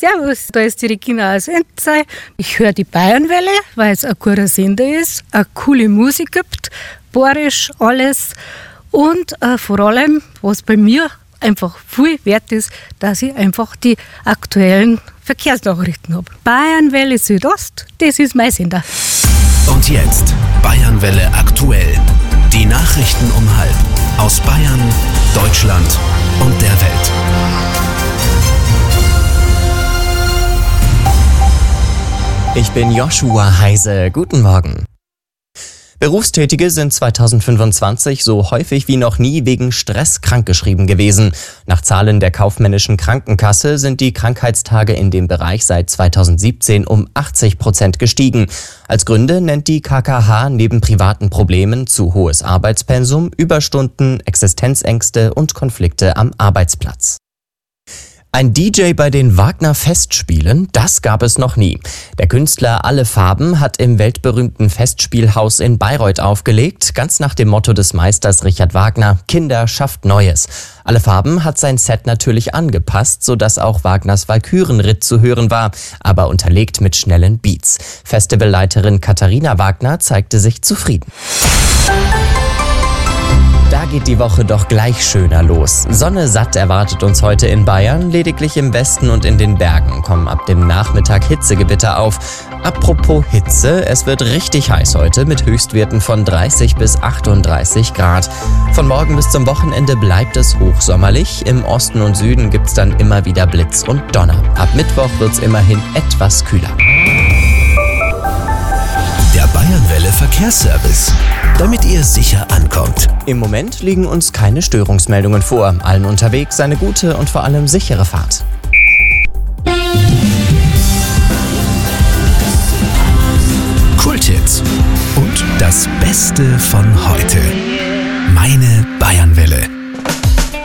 Servus, da ist die Regina aus Enzey. Ich höre die Bayernwelle, weil es ein guter Sender ist, eine coole Musik gibt, bayerisch, alles. Und vor allem, was bei mir einfach viel wert ist, dass ich einfach die aktuellen Verkehrsnachrichten habe. Bayernwelle Südost, das ist mein Sender. Und jetzt Bayernwelle aktuell. Die Nachrichten um 12:30 aus Bayern, Deutschland und der Welt. Ich bin Joshua Heise. Guten Morgen. Berufstätige sind 2025 so häufig wie noch nie wegen Stress krankgeschrieben gewesen. Nach Zahlen der Kaufmännischen Krankenkasse sind die Krankheitstage in dem Bereich seit 2017 um 80% gestiegen. Als Gründe nennt die KKH neben privaten Problemen zu hohes Arbeitspensum, Überstunden, Existenzängste und Konflikte am Arbeitsplatz. Ein DJ bei den Wagner-Festspielen, das gab es noch nie. Der Künstler Alle Farben hat im weltberühmten Festspielhaus in Bayreuth aufgelegt, ganz nach dem Motto des Meisters Richard Wagner: Kinder schafft Neues. Alle Farben hat sein Set natürlich angepasst, sodass auch Wagners Walkürenritt zu hören war, aber unterlegt mit schnellen Beats. Festivalleiterin Katharina Wagner zeigte sich zufrieden. Da geht die Woche doch gleich schöner los. Sonne satt erwartet uns heute in Bayern, lediglich im Westen und in den Bergen kommen ab dem Nachmittag Hitzegewitter auf. Apropos Hitze, es wird richtig heiß heute mit Höchstwerten von 30 bis 38 Grad. Von morgen bis zum Wochenende bleibt es hochsommerlich. Im Osten und Süden gibt's dann immer wieder Blitz und Donner. Ab Mittwoch wird's immerhin etwas kühler. Der Bayernwelle Verkehrsservice, damit ihr sicher ankommt. Im Moment liegen uns keine Störungsmeldungen vor. Allen unterwegs eine gute und vor allem sichere Fahrt. Kulttipps und das Beste von heute. Meine Bayernwelle.